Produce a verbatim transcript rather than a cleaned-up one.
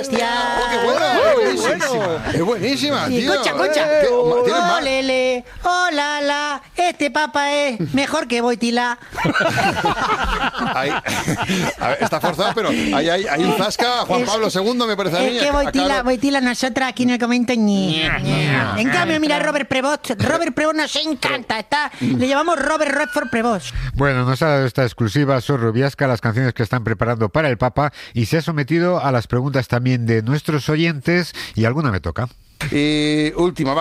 hostia. ¡Oh, qué buena! Es buenísima. Es buenísima, Sí, tío. concha, concha. ¿Qué- ma- ¿Tienes más? Olele, oh la la, este papa es mejor que Boitila. Hay- a ver, está forzado, pero hay, hay, hay un zasca a Juan Es- Pablo segundo, me parece a mí. Es que a- a Boitila, Carlos. Boitila, nosotros aquí en el comento ni. En cambio, mira Robert Prevost. Robert Prevost nos encanta. Está, le llamamos Robert Redford Prevost. Bueno, nos ha dado esta exclusiva Sor Rubiasca, las canciones que están preparando para el Papa, y se ha sometido a las preguntas también de nuestros oyentes, y alguna me toca. Y última, va.